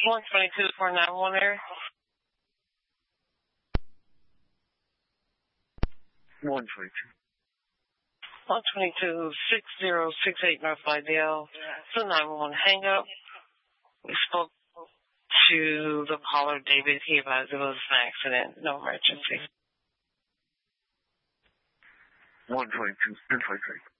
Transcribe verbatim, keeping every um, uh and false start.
one twenty-two four nine one area. one twenty-two. one twenty-two six zero six eight North Lydale. It's a nine one one hang up. We spoke to the caller, David. He advised it was an accident, no emergency. one twenty-two, ten twenty-three.